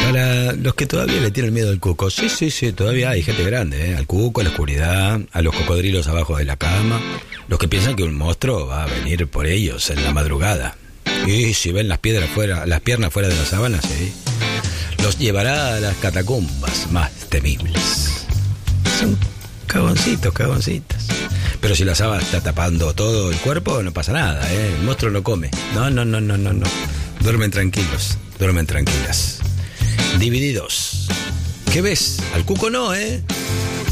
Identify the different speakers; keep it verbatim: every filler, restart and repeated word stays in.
Speaker 1: Para los que todavía le tienen miedo al cuco, sí, sí, sí, todavía hay gente grande, ¿eh? Al cuco, a la oscuridad, a los cocodrilos abajo de la cama, los que piensan que un monstruo va a venir por ellos en la madrugada. Y si ven las piedras fuera, las piernas fuera de las sábanas, ¿sí? Los llevará a las catacumbas más temibles. Son cagoncitos, cagoncitos. Pero si la sábana está tapando todo el cuerpo, no pasa nada, ¿eh? El monstruo no come. No, no, no, no, no, no. Duermen tranquilos, duermen tranquilas. Divididos. ¿Qué ves? Al cuco no, ¿eh?